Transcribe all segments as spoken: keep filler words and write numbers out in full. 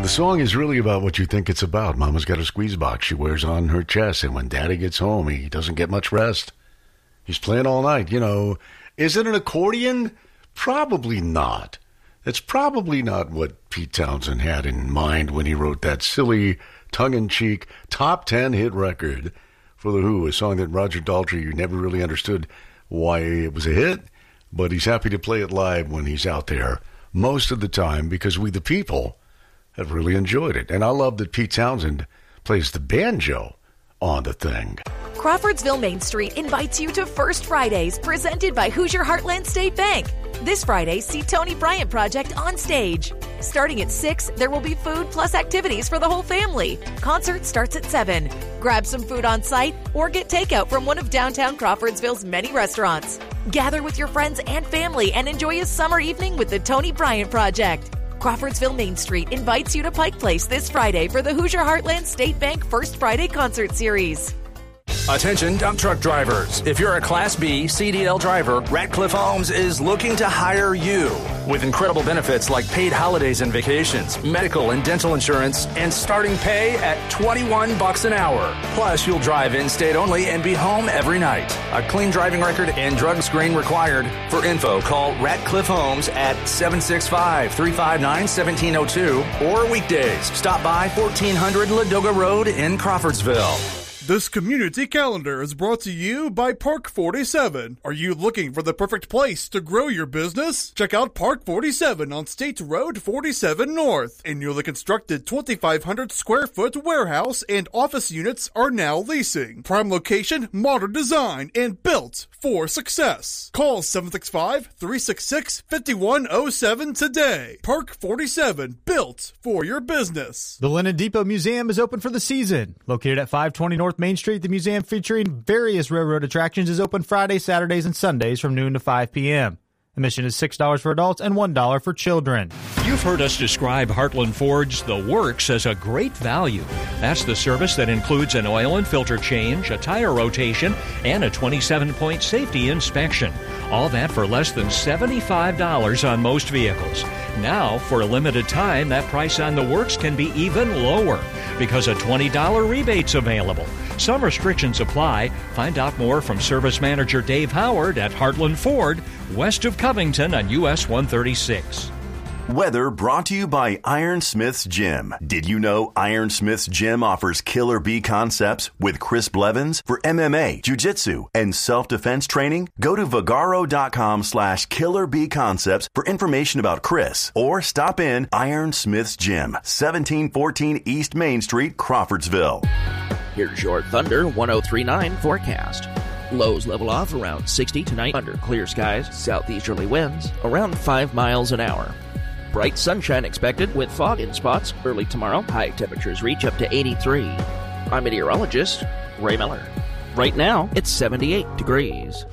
The song is really about what you think it's about. Mama's got a squeeze box she wears on her chest, and when Daddy gets home, he doesn't get much rest. He's playing all night. You know, is it an accordion? Probably not. That's probably not what Pete Townsend had in mind when he wrote that silly, tongue-in-cheek, top ten hit record for The Who, a song that Roger Daltrey never really understood why it was a hit, but he's happy to play it live when he's out there most of the time because we, the people, have really enjoyed it. And I love that Pete Townsend plays the banjo on the thing. Crawfordsville Main Street invites you to First Fridays, presented by Hoosier Heartland State Bank. This Friday, see Tony Bryant Project on stage. Starting at six, there will be food plus activities for the whole family. Concert starts at seven. Grab some food on site or get takeout from one of downtown Crawfordsville's many restaurants. Gather with your friends and family and enjoy a summer evening with the Tony Bryant Project. Crawfordsville Main Street invites you to Pike Place this Friday for the Hoosier Heartland State Bank First Friday Concert Series. Attention dump truck drivers. If you're a Class B C D L driver, Ratcliffe Homes is looking to hire you. With incredible benefits like paid holidays and vacations, medical and dental insurance, and starting pay at twenty-one bucks an hour. Plus, you'll drive in-state only and be home every night. A clean driving record and drug screen required. For info, call Ratcliffe Homes at seven six five, three five nine, one seven zero two or weekdays. Stop by fourteen hundred Ladoga Road in Crawfordsville. This community calendar is brought to you by Park forty-seven. Are you looking for the perfect place to grow your business? Check out Park forty-seven on State Road forty-seven North. A newly constructed twenty-five hundred square foot warehouse and office units are now leasing. Prime location, modern design, and built for success. Call seven six five, three six six, five one zero seven today. Park forty-seven, built for your business. The Lennon Depot Museum is open for the season. Located at five twenty North Main Street, the museum, featuring various railroad attractions, is open Fridays, Saturdays, and Sundays from noon to five p.m. Admission is six dollars for adults and one dollar for children. You've heard us describe Heartland Ford's The Works as a great value. That's the service that includes an oil and filter change, a tire rotation, and a twenty-seven point safety inspection. All that for less than seventy-five dollars on most vehicles. Now, for a limited time, that price on The Works can be even lower because a twenty dollars rebate's available. Some restrictions apply. Find out more from Service Manager Dave Howard at Heartland Ford, west of Covington on U S one thirty-six. Weather brought to you by Ironsmith's Gym. Did you know Ironsmith's Gym offers Killer Bee concepts with Chris Blevins for M M A, Jiu-Jitsu, and self-defense training? Go to Vagaro.com slash Killer Bee Concepts for information about Chris, or stop in Ironsmith's Gym, seventeen fourteen East Main Street, Crawfordsville. Here's your Thunder one oh three point nine forecast. Lows level off around sixty tonight under clear skies, southeasterly winds around five miles an hour. Bright sunshine expected with fog in spots early tomorrow. High temperatures reach up to eighty-three. I'm meteorologist Ray Miller. Right now, it's seventy-eight degrees.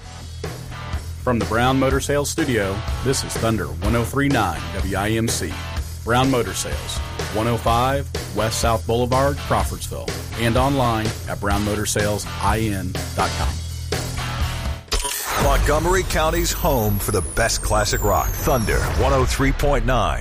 From the Brown Motor Sales Studio, this is Thunder one oh three point nine W I M C. Brown Motor Sales, one oh five West South Boulevard, Crawfordsville, and online at brown motor sales I N dot com. Montgomery County's home for the best classic rock. Thunder one oh three point nine